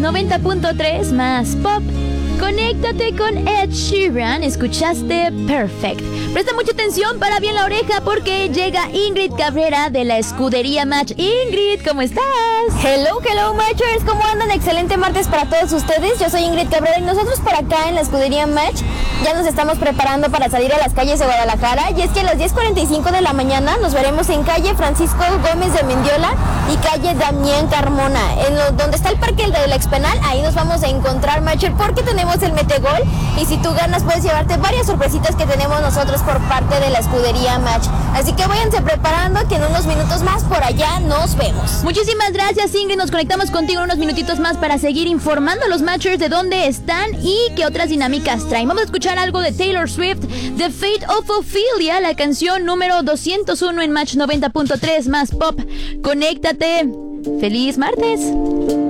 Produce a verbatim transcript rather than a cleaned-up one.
noventa punto tres más pop. Conéctate con Ed Sheeran. Escuchaste Perfect. Presta mucha atención, para bien la oreja, porque llega Ingrid Cabrera de la escudería Match. Ingrid, ¿cómo estás? Hello, hello, Matchers. ¿Cómo andan? Excelente martes para todos ustedes. Yo soy Ingrid Cabrera y nosotros por acá en la escudería Match ya nos estamos preparando para salir a las calles de Guadalajara. Y es que a las diez cuarenta y cinco de la mañana nos veremos en calle Francisco Gómez de Mendiola y calle Damián Carmona, en lo, donde está el parque del Expenal. Ahí nos vamos a encontrar, Matcher, porque tenemos el Metegol. Y si tú ganas, puedes llevarte varias sorpresitas que tenemos nosotros por parte de la escudería Match. Así que váyanse preparando, que en unos minutos más por allá nos vemos. Muchísimas gracias, Ingrid. Nos conectamos contigo en unos minutitos más para seguir informando a los Matchers de dónde están y qué otras dinámicas traen. Vamos a escuchar algo de Taylor Swift, The Fate of Ophelia, la canción número doscientos uno en Match noventa punto tres más pop. Conéctate. ¡Feliz martes!